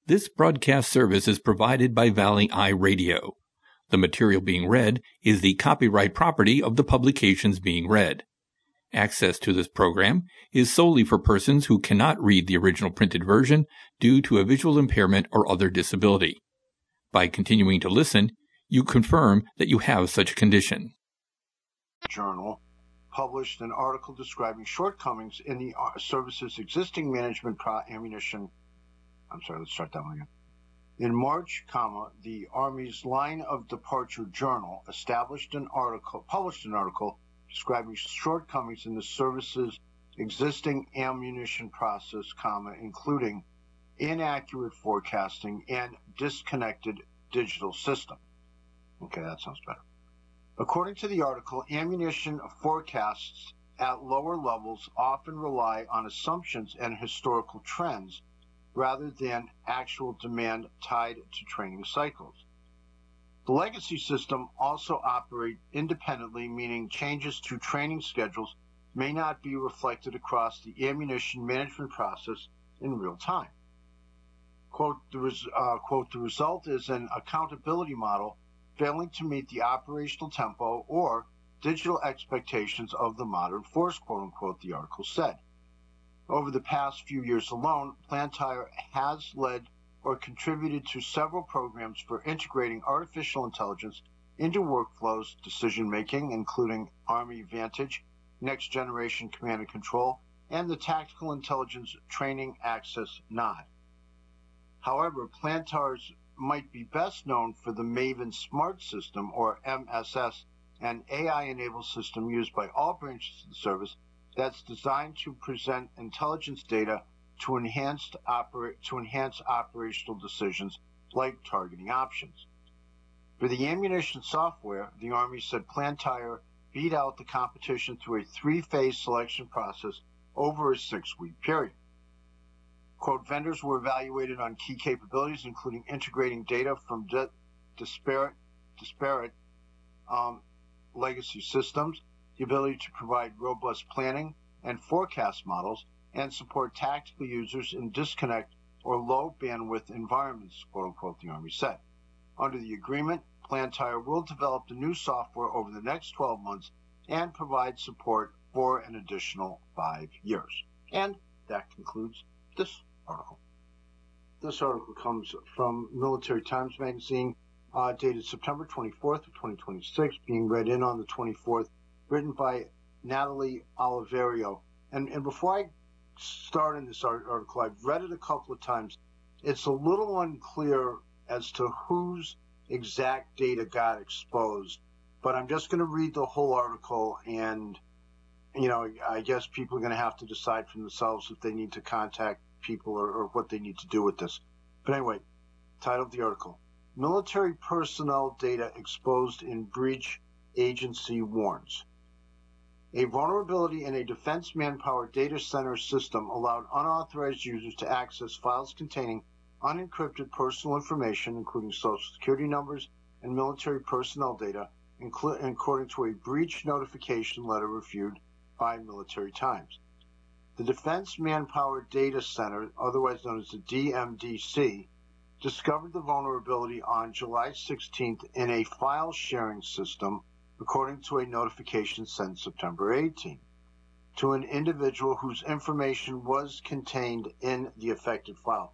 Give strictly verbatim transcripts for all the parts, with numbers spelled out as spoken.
This broadcast service is provided by Valley Eye Radio. The material being read is the copyright property of the publications being read. Access to this program is solely for persons who cannot read the original printed version due to a visual impairment or other disability. By continuing to listen, you confirm that you have such a condition. Journal published an article describing shortcomings in the service's existing management pro- ammunition. I'm sorry, let's start that one again. In March, comma, the Army's Line of Departure Journal established an article, published an article describing shortcomings in the service's existing ammunition process, comma, including inaccurate forecasting and disconnected digital system. Okay, that sounds better. According to the article, ammunition forecasts at lower levels often rely on assumptions and historical trends rather than actual demand tied to training cycles. The legacy system also operates independently, meaning changes to training schedules may not be reflected across the ammunition management process in real time. Quote, the, res- uh, quote, the result is an accountability model failing to meet the operational tempo or digital expectations of the modern force, quote unquote, the article said. Over the past few years alone, Plantire has led or contributed to several programs for integrating artificial intelligence into workflows, decision-making, including Army Vantage, Next Generation Command and Control, and the Tactical Intelligence Training Access Nod. However, Plantire's might be best known for the Maven Smart System, or M S S, an A I-enabled system used by all branches of the service that's designed to present intelligence data to enhance, oper- to enhance operational decisions like targeting options. For the ammunition software, the Army said Plantire beat out the competition through a three-phase selection process over a six-week period. Quote, vendors were evaluated on key capabilities, including integrating data from di- disparate, disparate um, legacy systems, the ability to provide robust planning and forecast models, and support tactical users in disconnect or low bandwidth environments, quote unquote, the Army said. Under the agreement, Plantire will develop the new software over the next twelve months and provide support for an additional five years. And that concludes this article. This article comes from Military Times Magazine, uh, dated September twenty-fourth of twenty twenty-six, being read in on the twenty-fourth, written by Natalie Oliverio. And, and before I start in this article, I've read it a couple of times. It's a little unclear as to whose exact data got exposed, but I'm just going to read the whole article, and, you know, I guess people are going to have to decide for themselves if they need to contact people or, or what they need to do with this. But anyway, title of the article, Military Personnel Data Exposed in Breach, Agency Warns. A vulnerability in a defense manpower data center system allowed unauthorized users to access files containing unencrypted personal information, including social security numbers and military personnel data, inclu- according to a breach notification letter reviewed by Military Times. The Defense Manpower Data Center, otherwise known as the D M D C, discovered the vulnerability on July sixteenth in a file sharing system, according to a notification sent September eighteenth, to an individual whose information was contained in the affected file.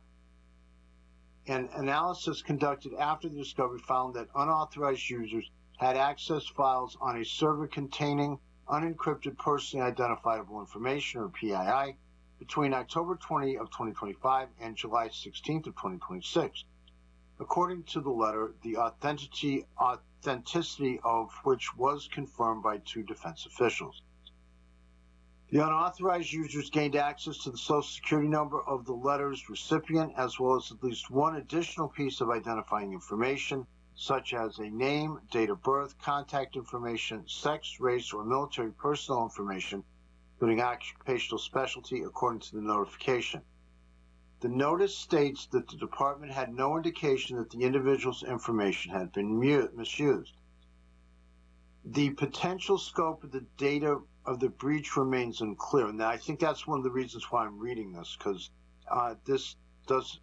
An analysis conducted after the discovery found that unauthorized users had accessed files on a server containing unencrypted personally identifiable information, or P I I, between October twentieth of twenty twenty-five and July sixteenth of twenty twenty-six. According to the letter, the authenticity, authenticity of which was confirmed by two defense officials. The unauthorized users gained access to the Social Security number of the letter's recipient, as well as at least one additional piece of identifying information, such as a name, date of birth, contact information, sex, race, or military personnel information, including occupational specialty, according to the notification. The notice states that the department had no indication that the individual's information had been misused. The potential scope of the data of the breach remains unclear, and I think that's one of the reasons why I'm reading this, because uh, this does